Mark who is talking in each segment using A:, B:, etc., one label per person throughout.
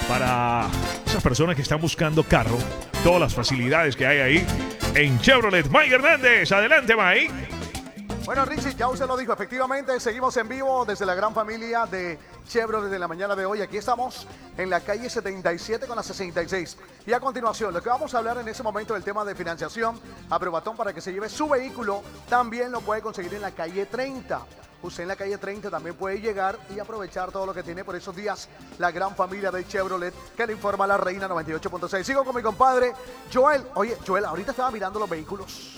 A: para esas personas que están buscando carro, todas las facilidades que hay ahí en Chevrolet. Mike Hernández, adelante Mike.
B: Bueno, Richie, ya usted lo dijo, efectivamente, seguimos en vivo desde la gran familia de Chevrolet de la mañana de hoy. Aquí estamos en la calle 77 con la 66. Y a continuación, lo que vamos a hablar en ese momento del tema de financiación, aprobatón para que se lleve su vehículo, también lo puede conseguir en la calle 30. Usted en la calle 30 también puede llegar y aprovechar todo lo que tiene por esos días la gran familia de Chevrolet, que le informa la Reina 98.6. Sigo con mi compadre Joel. Oye, Joel, ahorita estaba mirando los vehículos.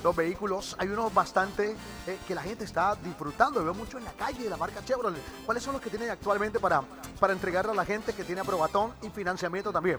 B: Hay unos bastante que la gente está disfrutando. Veo mucho en la calle de la marca Chevrolet. ¿Cuáles son los que tienen actualmente para entregarle a la gente que tiene aprobatón y financiamiento también?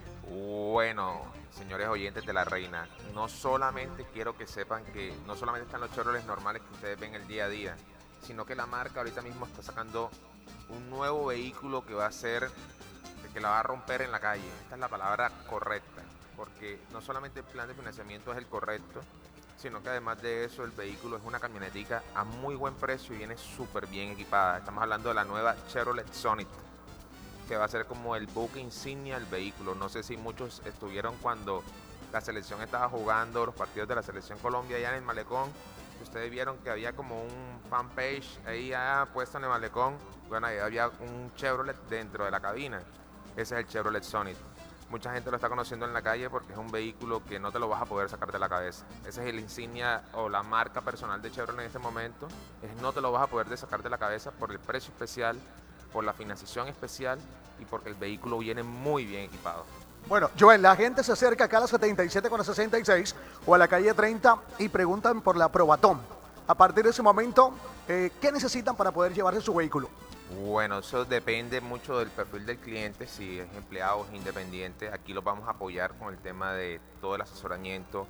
C: Bueno, señores oyentes de la Reina, no solamente quiero que sepan que no solamente están los Chevrolet normales que ustedes ven el día a día, sino que la marca ahorita mismo está sacando un nuevo vehículo que va a ser, que la va a romper en la calle. Esta es la palabra correcta, porque no solamente el plan de financiamiento es el correcto, sino que además de eso el vehículo es una camionetica a muy buen precio y viene súper bien equipada. Estamos hablando de la nueva Chevrolet Sonnet, que va a ser como el buque insignia del vehículo. No sé si muchos estuvieron cuando la selección estaba jugando los partidos de la Selección Colombia allá en el Malecón. Ustedes vieron que había como un fanpage ahí puesto en el Malecón. Bueno, ahí había un Chevrolet dentro de la cabina. Ese es el Chevrolet Sonnet. Mucha gente lo está conociendo en la calle porque es un vehículo que no te lo vas a poder sacar de la cabeza. Esa es el insignia o la marca personal de Chevrolet en este momento. No te lo vas a poder sacar de la cabeza por el precio especial, por la financiación especial y porque el vehículo viene muy bien equipado.
B: Bueno, Joel, la gente se acerca acá a la 77 con la 66 o a la calle 30 y preguntan por la aprobatón. A partir de ese momento, ¿qué necesitan para poder llevarse su vehículo?
C: Bueno, eso depende mucho del perfil del cliente, si es empleado o es independiente. Aquí los vamos a apoyar con el tema de todo el asesoramiento,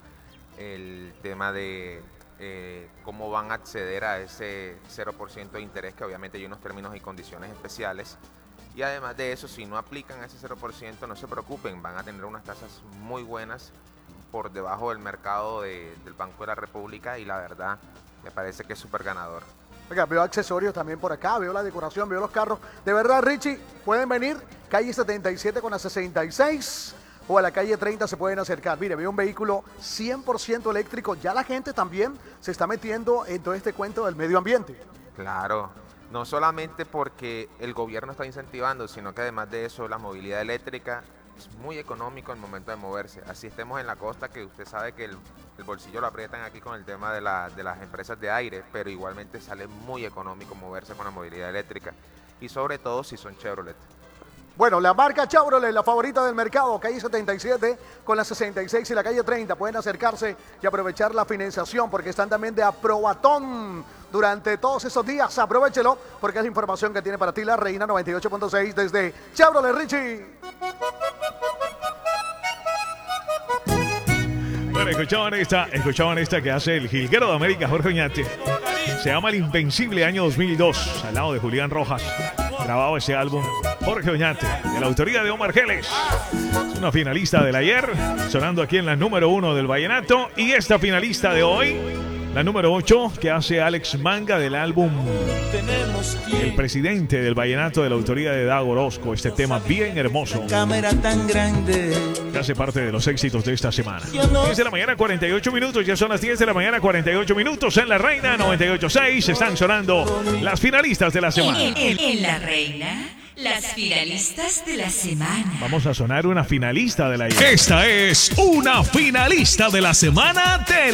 C: el tema de cómo van a acceder a ese 0% de interés, que obviamente hay unos términos y condiciones especiales. Y además de eso, si no aplican ese 0%, no se preocupen, van a tener unas tasas muy buenas por debajo del mercado del Banco de la República y la verdad me parece que es súper ganador.
B: Oiga, veo accesorios también por acá, veo la decoración, veo los carros. De verdad, Richie, pueden venir, calle 77 con la 66 o a la calle 30 se pueden acercar. Mire, veo un vehículo 100% eléctrico. Ya la gente también se está metiendo en todo este cuento del medio ambiente.
C: Claro, no solamente porque el gobierno está incentivando, sino que además de eso la movilidad eléctrica es muy económico en el momento de moverse. Así estemos en la costa, que usted sabe que el bolsillo lo aprietan aquí con el tema de las empresas de aire, pero igualmente sale muy económico moverse con la movilidad eléctrica y sobre todo si son Chevrolet.
B: Bueno, la marca Chevrolet, la favorita del mercado, calle 77 con la 66 y la calle 30. Pueden acercarse y aprovechar la financiación porque están también de aprobatón durante todos esos días. Aprovechelo porque es la información que tiene para ti la Reina 98.6 desde Chevrolet, Richie.
A: Bueno, escuchaban esta que hace el jilguero de América, Jorge Oñate. Se llama El Invencible, año 2002, al lado de Julián Rojas. Grabado ese álbum Jorge Oñate, de la autoría de Omar Geles. Es una finalista del ayer, sonando aquí en la número 1 del vallenato. Y esta finalista de hoy, la número 8, que hace Alex Manga del álbum El Presidente del vallenato, de la autoría de Dago Orozco. Este tema bien hermoso, que hace parte de los éxitos de esta semana. 10 de la mañana, 48 minutos. Ya son las 10 de la mañana, 48 minutos. En la Reina 98.6 están sonando las finalistas de la semana.
D: En la Reina, las finalistas de la semana.
A: Vamos a sonar una finalista de la...
E: Esta es una finalista de la semana de